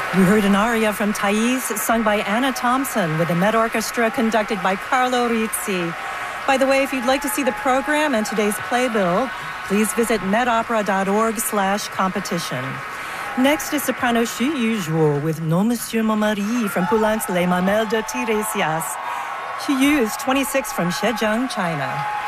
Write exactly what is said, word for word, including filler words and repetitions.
You heard an aria from Thais, sung by Anna Thompson, with the Met Orchestra conducted by Carlo Rizzi. By the way, if you'd like to see the program and today's playbill, please visit metopera.org slash competition. Next is soprano Xu Yuzhuo with Non Monsieur Mon Mari from Poulenc's Les Mamelles de Tiresias. Xu Yu is twenty-six from Zhejiang, China.